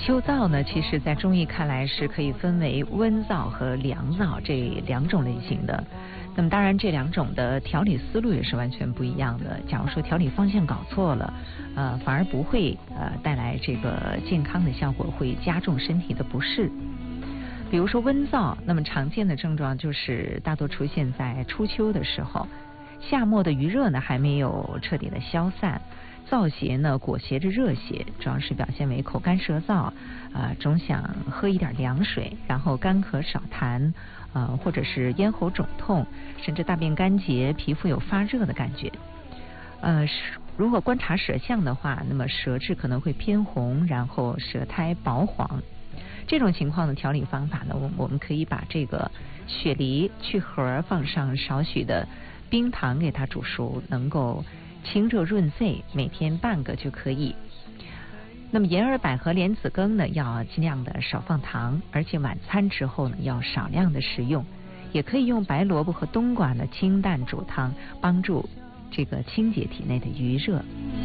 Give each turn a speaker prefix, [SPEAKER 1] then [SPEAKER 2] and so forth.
[SPEAKER 1] 秋燥呢，其实在中医看来是可以分为温燥和凉燥这两种类型的。那么当然这两种的调理思路也是完全不一样的。假如说调理方向搞错了，反而不会带来这个健康的效果，会加重身体的不适。比如说温燥，那么常见的症状就是大多出现在初秋的时候，夏末的余热呢还没有彻底的消散，燥邪呢裹挟着热邪，主要是表现为口干舌燥，总想喝一点凉水，然后干咳少痰，或者是咽喉肿痛，甚至大便干结，皮肤有发热的感觉。如果观察舌象的话，那么舌质可能会偏红，然后舌苔薄黄。这种情况的调理方法呢，我们可以把这个雪梨去核，放上少许的冰糖给它煮熟，能够清热润肺，每天半个就可以。那么银耳百合莲子羹呢，要尽量的少放糖，而且晚餐之后呢，要少量的食用。也可以用白萝卜和冬瓜呢清淡煮汤，帮助这个清洁体内的余热。